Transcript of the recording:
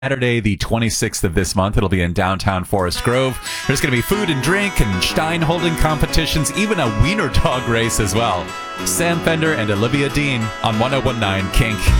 Saturday, the 26th of this month. It'll be in downtown Forest Grove. There's going to be food and drink and Stein holding competitions, even a wiener dog race as well. Sam Fender and Olivia Dean on 1019 Kink.